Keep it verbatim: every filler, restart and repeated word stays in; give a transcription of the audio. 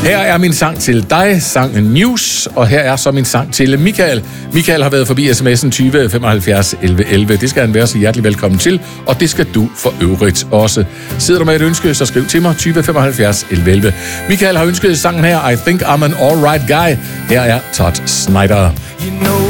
Her er min sang til dig, sangen News, og her er så min sang til Michael. Michael har været forbi sms'en tyve femoghalvfjerds elleve elleve. Det skal han være så hjertelig velkommen til, og det skal du for øvrigt også. Sidder du med et ønske, så skriv til mig tyve femoghalvfjerds elleve elleve. Michael har ønsket sangen her, I Think I'm an Alright Guy. Her er Todd Snyder. You know